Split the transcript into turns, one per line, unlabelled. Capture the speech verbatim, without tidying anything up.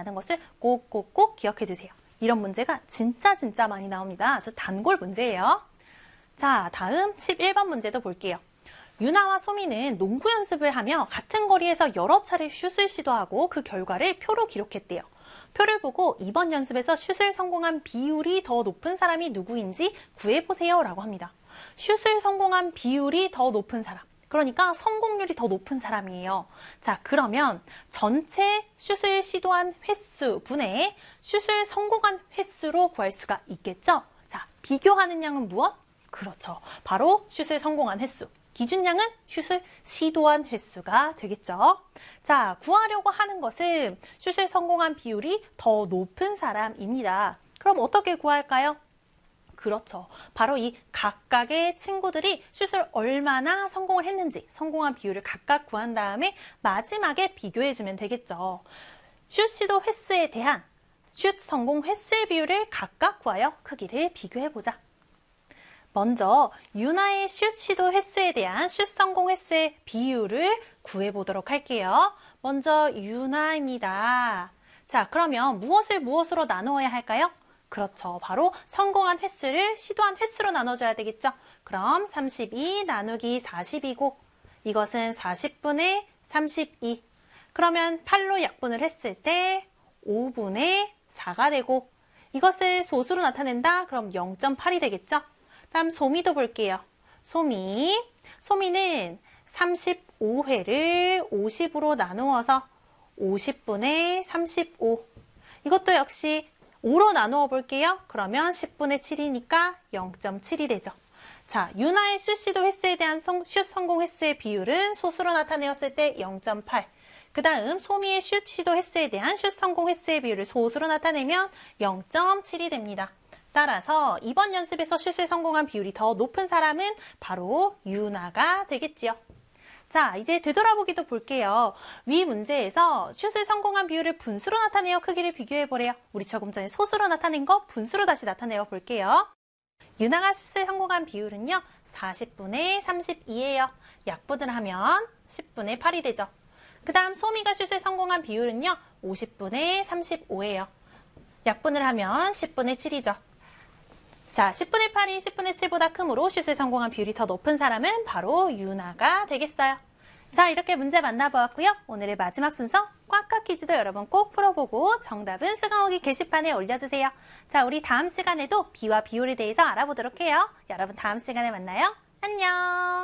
라는 것을 꼭꼭꼭 기억해 두세요. 이런 문제가 진짜 진짜 많이 나옵니다. 아주 단골 문제예요. 자, 다음 십일 번 문제도 볼게요. 유나와 소미는 농구 연습을 하며 같은 거리에서 여러 차례 슛을 시도하고 그 결과를 표로 기록했대요. 표를 보고 이번 연습에서 슛을 성공한 비율이 더 높은 사람이 누구인지 구해보세요 라고 합니다. 슛을 성공한 비율이 더 높은 사람. 그러니까 성공률이 더 높은 사람이에요. 자, 그러면 전체 슛을 시도한 횟수 분의 슛을 성공한 횟수로 구할 수가 있겠죠? 자, 비교하는 양은 무엇? 그렇죠. 바로 슛을 성공한 횟수. 기준량은 슛을 시도한 횟수가 되겠죠. 자, 구하려고 하는 것은 슛을 성공한 비율이 더 높은 사람입니다. 그럼 어떻게 구할까요? 그렇죠. 바로 이 각각의 친구들이 슛을 얼마나 성공을 했는지 성공한 비율을 각각 구한 다음에 마지막에 비교해주면 되겠죠. 슛 시도 횟수에 대한 슛 성공 횟수의 비율을 각각 구하여 크기를 비교해보자. 먼저 유나의 슛 시도 횟수에 대한 슛 성공 횟수의 비율을 구해보도록 할게요. 먼저 유나입니다. 자, 그러면 무엇을 무엇으로 나누어야 할까요? 그렇죠. 바로 성공한 횟수를 시도한 횟수로 나눠줘야 되겠죠. 그럼 삼십이 나누기 사십이고 이것은 사십분의 삼십이. 그러면 팔로 약분을 했을 때 오분의 사가 되고 이것을 소수로 나타낸다? 그럼 영 점 팔이 되겠죠. 다음 소미도 볼게요. 소미. 소미는 삼십오 회를 오십으로 나누어서 오십분의 삼십오. 이것도 역시 오로 나누어 볼게요. 그러면 십분의 칠이니까 영 점 칠이 되죠. 자, 유나의 슛 시도 횟수에 대한 성, 슛 성공 횟수의 비율은 소수로 나타내었을 때 영 점 팔. 그 다음 소미의 슛 시도 횟수에 대한 슛 성공 횟수의 비율을 소수로 나타내면 영 점 칠이 됩니다. 따라서 이번 연습에서 슛을 성공한 비율이 더 높은 사람은 바로 유나가 되겠지요. 자, 이제 되돌아보기도 볼게요. 위 문제에서 슛을 성공한 비율을 분수로 나타내어 크기를 비교해보래요. 우리 조금 전에 소수로 나타낸 거 분수로 다시 나타내어 볼게요. 유나가 슛을 성공한 비율은요. 사십분의 삼십이예요. 약분을 하면 십분의 팔이 되죠. 그 다음 소미가 슛을 성공한 비율은요. 오십분의 삼십오예요. 약분을 하면 십분의 칠이죠. 자, 십분의 팔이 십분의 칠보다 크므로 슛을 성공한 비율이 더 높은 사람은 바로 유나가 되겠어요. 자, 이렇게 문제 만나보았고요. 오늘의 마지막 순서 꽉꽉 퀴즈도 여러분 꼭 풀어보고 정답은 수강후기 게시판에 올려주세요. 자, 우리 다음 시간에도 비와 비율에 대해서 알아보도록 해요. 여러분 다음 시간에 만나요. 안녕.